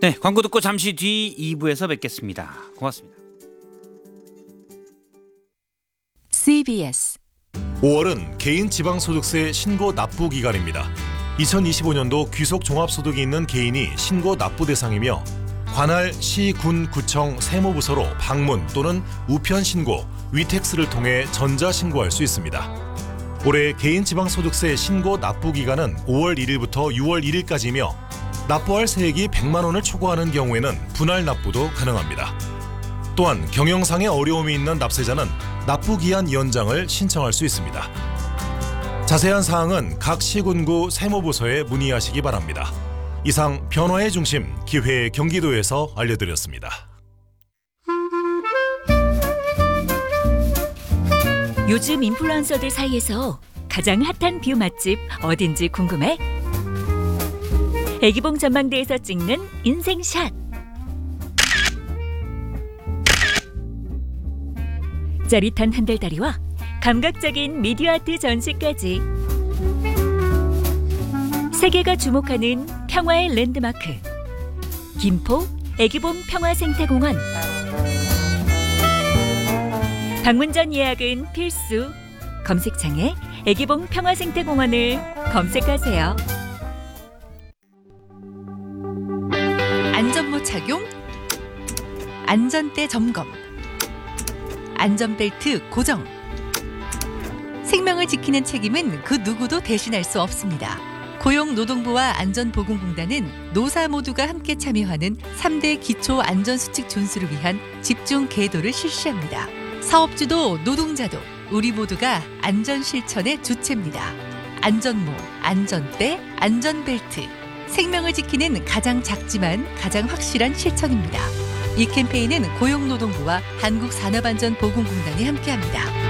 네, 광고 듣고 잠시 뒤 2부에서 뵙겠습니다. 고맙습니다. CBS 5월은 개인 지방소득세 신고 납부 기간입니다. 2025년도 귀속 종합소득이 있는 개인이 신고 납부 대상이며 관할 시, 군, 구청, 세무부서로 방문 또는 우편 신고, 위택스를 통해 전자 신고할 수 있습니다. 올해 개인 지방소득세 신고 납부 기간은 5월 1일부터 6월 1일까지이며 납부할 세액이 100만 원을 초과하는 경우에는 분할 납부도 가능합니다. 또한 경영상의 어려움이 있는 납세자는 납부 기한 연장을 신청할 수 있습니다. 자세한 사항은 각 시군구 세무부서에 문의하시기 바랍니다. 이상 변화의 중심 기회 경기도에서 알려드렸습니다. 요즘 인플루언서들 사이에서 가장 핫한 뷰 맛집 어딘지 궁금해? 애기봉 전망대에서 찍는 인생샷. 짜릿한 한들다리와 감각적인 미디어 아트 전시까지 세계가 주목하는 평화의 랜드마크 김포 애기봉 평화생태공원. 방문 전 예약은 필수. 검색창에 애기봉 평화생태공원을 검색하세요. 안전모 착용, 안전대 점검, 안전벨트 고정. 생명을 지키는 책임은 그 누구도 대신할 수 없습니다. 고용노동부와 안전보건공단은 노사 모두가 함께 참여하는 3대 기초 안전수칙 준수를 위한 집중 계도를 실시합니다. 사업주도 노동자도 우리 모두가 안전 실천의 주체입니다. 안전모, 안전대, 안전벨트. 생명을 지키는 가장 작지만 가장 확실한 실천입니다. 이 캠페인은 고용노동부와 한국산업안전보건공단이 함께합니다.